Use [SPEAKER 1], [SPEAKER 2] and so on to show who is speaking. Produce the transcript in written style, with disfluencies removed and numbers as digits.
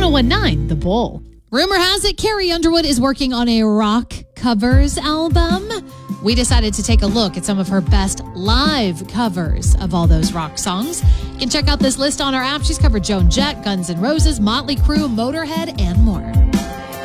[SPEAKER 1] 1019 The Bull. Rumor has it Carrie Underwood is working on a rock covers album. We decided to take a look at some of her best live covers of all those rock songs. You can check out this list on our app. She's covered Joan Jett, Guns N' Roses, Motley Crue, Motorhead, and more.